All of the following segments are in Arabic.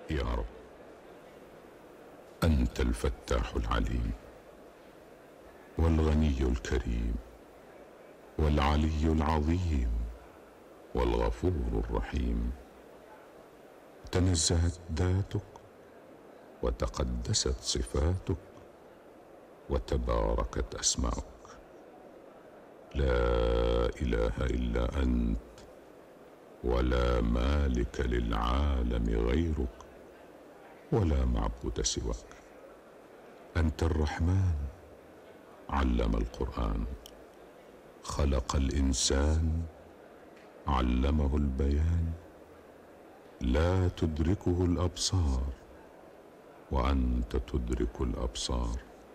يا رب، أنت الفتاح العليم والغني الكريم والعلي العظيم والغفور الرحيم. تنزهت ذاتك وتقدست صفاتك وتباركت أسماؤك. لا إله إلا أنت، ولا مالك للعالم غيرك، ولا معبود سواك. أنت الرحمن علم القرآن، خلق الإنسان علمه البيان. لا تدركه الأبصار وأنت تدرك الأبصار.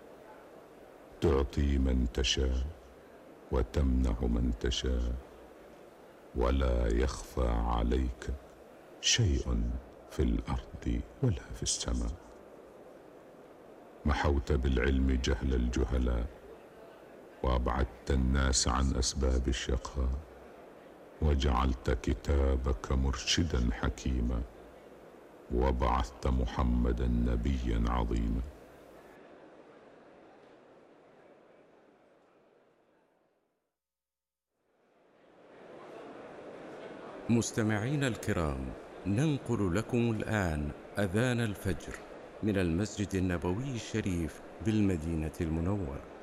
تعطي من تشاء وتمنع من تشاء، ولا يخفى عليك شيء في الأرض ولا في السماء. محوت بالعلم جهل الجهلاء، وأبعدت الناس عن أسباب الشقاء، وجعلت كتابك مرشدا حكيما، وبعثت محمدا نبيا عظيما. مستمعينا الكرام، ننقل لكم الآن أذان الفجر من المسجد النبوي الشريف بالمدينة المنورة.